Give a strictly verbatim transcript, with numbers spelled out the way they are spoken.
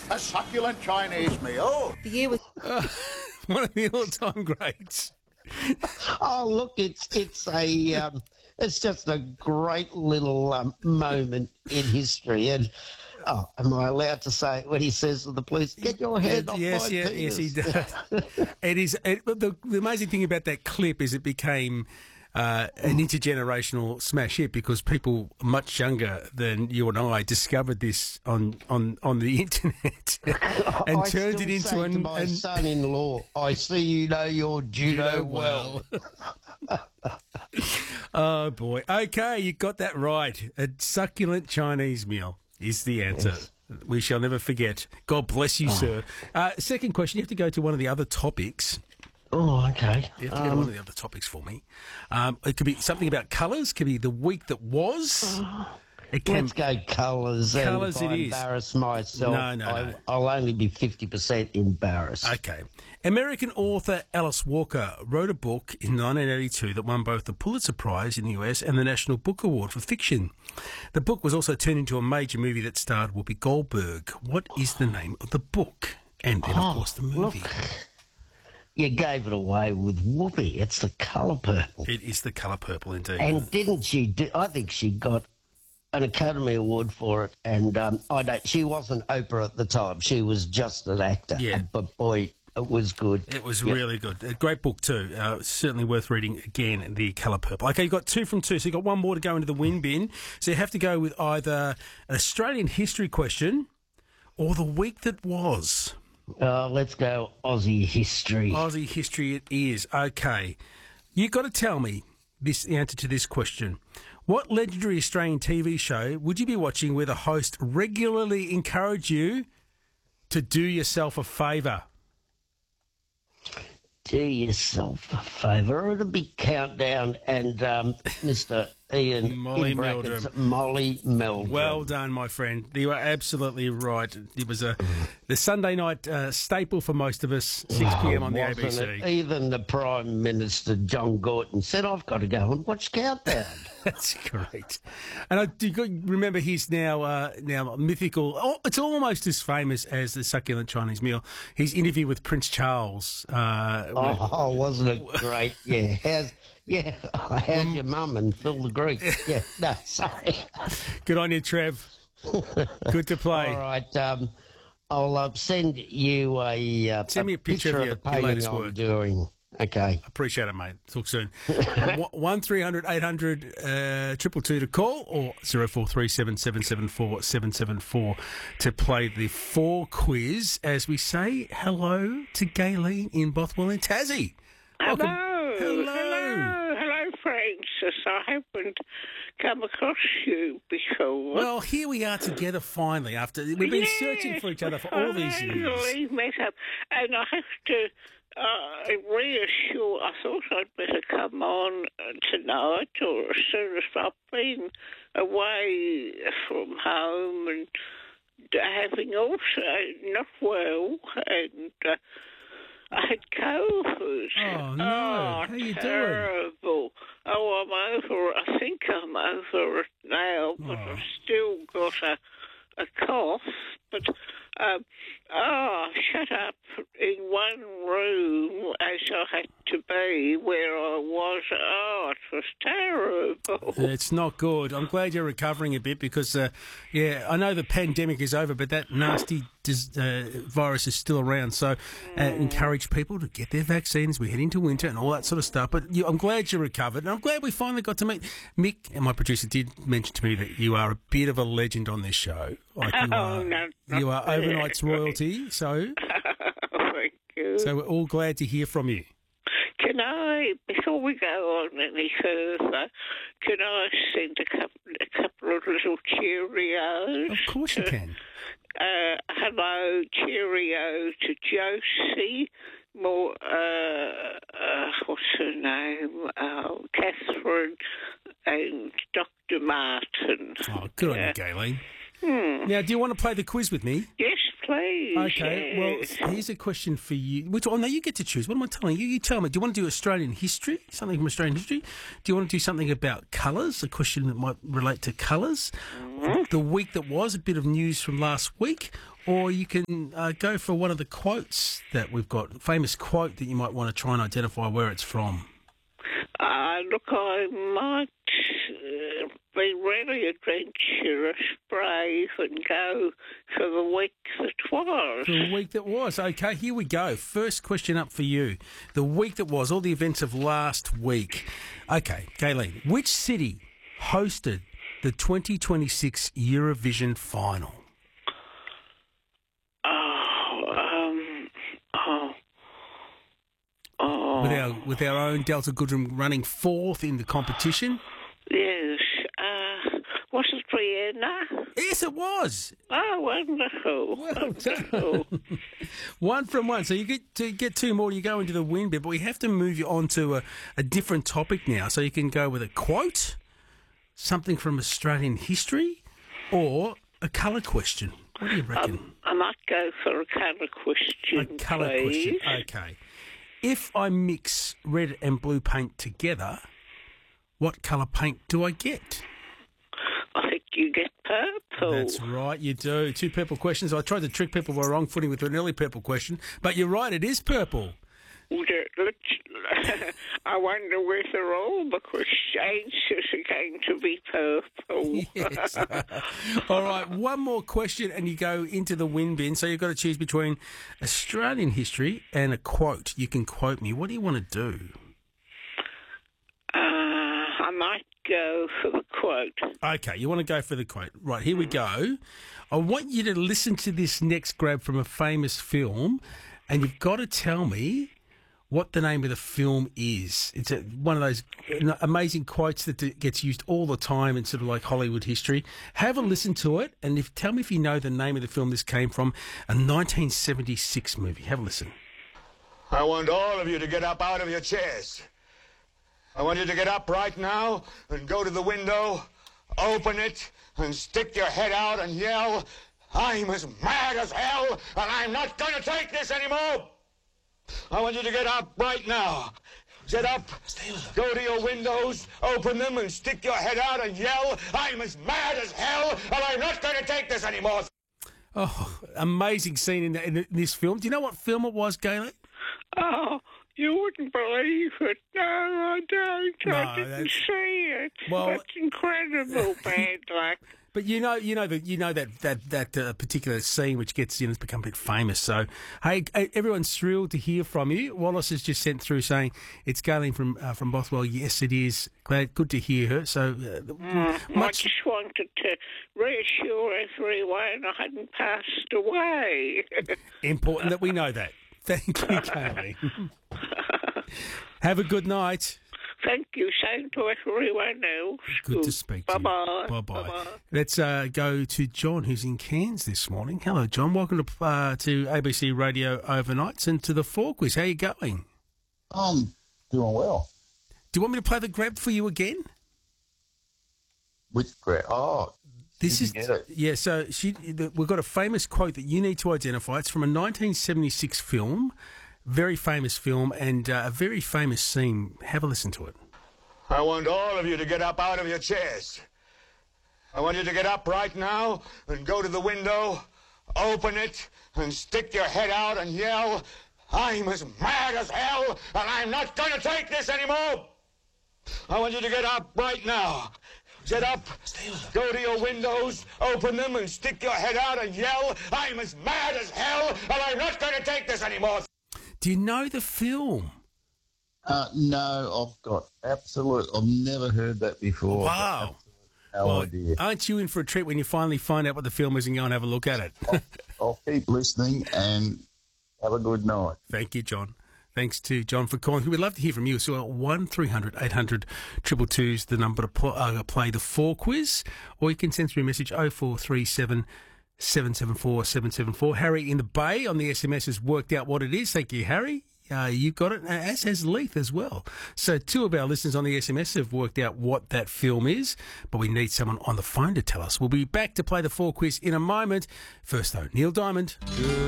A succulent Chinese meal. The year was Uh, one of the all-time greats. Oh, look, it's it's a um, it's just a great little um, moment in history. And oh, am I allowed to say it when he says to the police, "Get your head off yes, my yeah, penis"? yes, he does. It is. It, the, the amazing thing about that clip is it became uh, an intergenerational smash hit because people much younger than you and I discovered this on on, on the internet and I turned still it into say an. to my an son-in-law, "I see you know your judo well." Oh boy! Okay, you got that right. A succulent Chinese meal is the answer. Yes. We shall never forget. God bless you, sir. Uh, second question: you have to go to one of the other topics. Oh, okay. You have to go to one of the other topics for me. Um, it could be something about colours. Could be the week that was. It can. Let's go colours. Colours and if it I is. embarrass myself, No, no, I, no. I'll only be fifty percent embarrassed. Okay. American author Alice Walker wrote a book in nineteen eighty-two that won both the Pulitzer Prize in the U S and the National Book Award for fiction. The book was also turned into a major movie that starred Whoopi Goldberg. What is the name of the book? And then, of Oh, course, the movie. look. You gave it away with Whoopi. It's The Colour Purple. It is The Colour Purple, indeed. And didn't she do, I think she got an Academy Award for it. And um, I don't, she wasn't Oprah at the time. She was just an actor. Yeah. But boy, it was good. It was Yeah. really good. A great book too. Uh, certainly worth reading again, The Colour Purple. Okay, you've got two from two, so you've got one more to go into the win bin. So you have to go with either an Australian history question or the week that was. Uh, let's go Aussie history. Aussie history it is. Okay. You've got to tell me this the answer to this question. What legendary Australian T V show would you be watching where the host regularly encourage you to do yourself a favour? Do yourself a favour. It'll be Countdown and um, Mister Ian Molly in brackets, Meldrum. Molly Meldrum. Well done, my friend. You are absolutely right. It was a the Sunday night uh, staple for most of us, six p.m. on the A B Wasn't C. it? Even the Prime Minister, John Gorton, said, I've got to go and watch Countdown. That's great. And I do you remember he's now uh, now mythical. Oh, it's almost as famous as the succulent Chinese meal. His interview with Prince Charles. Uh, Oh, wasn't it great? Yeah. How's, yeah, how's your mum and Phil the Greek? Yeah, no, sorry. Good on you, Trev. Good to play. All right, um, I'll uh, send you a, uh, Send me a picture of of your- the your painting latest I'm work. doing. Okay. Appreciate it, mate. Talk soon. One three hundred eight hundred uh, triple two to call or zero four three seven seven seven four seven seven four to play the four quiz. As we say hello to Gayleen in Bothwell and Tassie. Hello. Welcome. Hello. Hello. Hello, Francis. I haven't come across you before. Well, here we are together finally. After we've been Yes, searching for each other for all these years. finally met up. And I have to uh, reassure, I thought I'd better come on tonight or as soon as I've been away from home and having also not well and... Uh, I had COVID. Oh, no. Oh, How you doing? terrible. Oh, I'm over it. I think I'm over it now, but Oh. I've still got a, a cough. But, um, oh, shut up in one room as I had to be where I was. Oh, it was terrible. It's not good. I'm glad you're recovering a bit because, uh, yeah, I know the pandemic is over, but that nasty dis- uh, virus is still around. So uh, encourage people to get their vaccines. We head into winter and all that sort of stuff. But you, I'm glad you recovered. And I'm glad we finally got to meet Mick. And my producer did mention to me that you are a bit of a legend on this show. Like you Oh, are, no, you are not overnight's really. royalty. So, Thank you. so we're all glad to hear from you. Can I, before we go on any further, can I send a couple, a couple of little Cheerios? Of course you to- can. Uh, hello, Cheerio to Josie, more, uh, uh, what's her name? Oh, Catherine and Doctor Martin. Oh, good on Yeah. you, Gayleen. Hmm. Now, do you want to play the quiz with me? Yes, please. Okay, yes. well, here's a question for you. Which, oh, no, you get to choose. What am I telling you? You tell me. Do you want to do Australian history? Something from Australian history? Do you want to do something about colours? A question that might relate to colours? Mm-hmm. The week that was, a bit of news from last week? or you can uh, go for one of the quotes that we've got, a famous quote that you might want to try and identify where it's from. Uh, look, I might uh, be really adventurous, brave, and go for the week that was. The week that was. Okay, here we go. First question up for you. The week that was, all the events of last week. Okay, Gayleen, which city hosted the twenty twenty-six Eurovision final? Oh, um, oh, oh. With our, with our own Delta Goodrum running fourth in the competition? Yes. Uh, was it Vienna? Yes, it was. Oh, wonderful. Well done. Wonderful. One from one. So you get to get two more, you go into the win bit, but we have to move you on to a, a different topic now. So you can go with a quote, something from Australian history, or a colour question. What do you reckon? Um, I might go for a colour question, a colour please. question. Okay. If I mix red and blue paint together, what colour paint do I get? I think you get purple. That's right, you do. Two purple questions. I tried to trick people by wrong footing with an early purple question, but you're right, it is purple. I wonder whether all the answers are going to be purple. Yes. All right, one more question and you go into the win bin. So you've got to choose between Australian history and a quote. You can quote me. What do you want to do? Uh, I might go for the quote. Okay, you want to go for the quote. Right, here we go. I want you to listen to this next grab from a famous film, and you've got to tell me what the name of the film is. It's a, one of those amazing quotes that gets used all the time in sort of like Hollywood history. Have a listen to it, and if tell me if you know the name of the film this came from, a nineteen seventy-six movie. Have a listen. I want all of you to get up out of your chairs. I want you to get up right now and go to the window, open it, and stick your head out and yell, "I'm as mad as hell, and I'm not going to take this anymore!" I want you to get up right now. Get up, go to your windows, open them, and stick your head out and yell, "I'm as mad as hell, and I'm not going to take this anymore!" Oh, amazing scene in, the, in this film. Do you know what film it was, Gayleen? Oh, you wouldn't believe it. No, I don't. No, I didn't that's- see it. Well- That's incredible bad luck. But you know, you know that you know that that that uh, particular scene which gets you know, it's become a bit famous. So, hey, everyone's thrilled to hear from you. Wallace has just sent through saying it's Gayleen from uh, from Bothwell. Yes, it is. Glad, good to hear her. So, uh, Mm, much I just wanted to reassure everyone I hadn't passed away. important that we know that. Thank you, Gayleen. Have a good night. Thank you. Same to everyone else. Good to speak to Bye-bye. you. Bye-bye. Bye-bye. Let's uh, go to John, who's in Cairns this morning. Hello, John. Welcome to uh, to A B C Radio Overnights and to the Four Quiz. How you going? I'm doing well. Do you want me to play the grab for you again? Which great? Oh, This is Didn't get it. yeah. So she, the, we've got a famous quote that you need to identify. It's from a nineteen seventy-six film, very famous film, and uh, a very famous scene. Have a listen to it. I want all of you to get up out of your chairs. I want you to get up right now and go to the window, open it, and stick your head out and yell, "I'm as mad as hell, and I'm not going to take this anymore!" I want you to get up right now. Get up, go to your windows, open them, and stick your head out and yell, "I'm as mad as hell, and I'm not going to take this anymore!" Do you know the film? uh, no, I've got absolute. I've never heard that before. Wow. No Well, idea. aren't you in for a treat when you finally find out what the film is and go and have a look at it? I'll keep listening and have a good night. Thank you, John. Thanks to John for calling. We'd love to hear from you. So one three hundred eight hundred two two two is the number to pl- uh, play the Four Quiz, or you can send through a message oh four three seven seven seven four seven seven four. Harry in the Bay on the S M S has worked out what it is. Thank you, Harry. Uh, you got it, as has Leith as well. So two of our listeners on the S M S have worked out what that film is, but we need someone on the phone to tell us. We'll be back to play the Four Quiz in a moment. First, though, Neil Diamond. Good.